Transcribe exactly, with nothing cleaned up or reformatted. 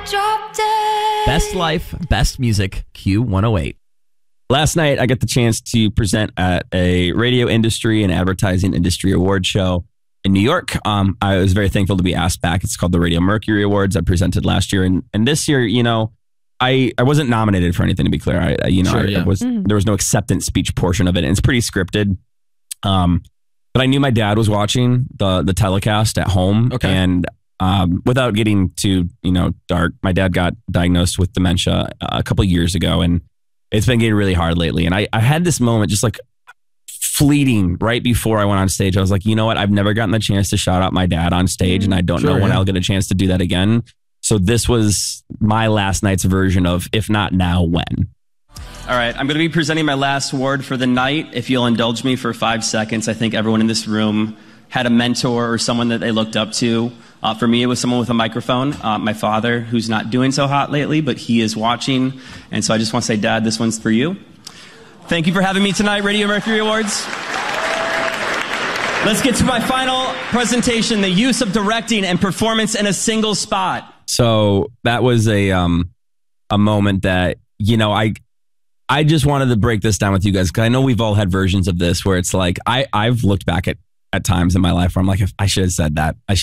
Drop dead. Best life, best music, Q one oh eight. Last night, I got the chance to present at a radio industry and advertising industry award show in New York. Um, I was very thankful to be asked back. It's called the Radio Mercury Awards. I presented last year. And, and this year, you know, I, I wasn't nominated for anything, to be clear. I, I you know, Sure, I, yeah. I was Mm. there was no acceptance speech portion of it. And it's pretty scripted. Um, but I knew my dad was watching the the telecast at home. Okay. And um, without getting too, you know, dark, my dad got diagnosed with dementia a couple of years ago. And it's been getting really hard lately. And I, I had this moment just like fleeting right before I went on stage. I was like, you know what? I've never gotten the chance to shout out my dad on stage, and I don't Sure, know when yeah. I'll get a chance to do that again. So this was my last night's version of, if not now, when. All right, I'm going to be presenting my last award for the night. If you'll indulge me for five seconds, I think everyone in this room had a mentor or someone that they looked up to. Uh, for me, it was someone with a microphone, uh, my father, who's not doing so hot lately, but he is watching. And so I just want to say, Dad, this one's for you. Thank you for having me tonight, Radio Mercury Awards. Let's get to my final presentation, the use of directing and performance in a single spot. So that was a um, a moment that, you know, I I just wanted to break this down with you guys, because I know we've all had versions of this where it's like, I, I've looked back at, at times in my life where I'm like, if I should have said that. I